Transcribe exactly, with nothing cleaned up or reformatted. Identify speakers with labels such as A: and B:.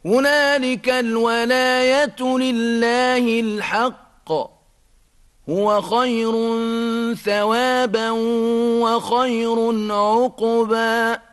A: هنالك الولاية لله الحق، هو خير ثوابا وخير عقبا.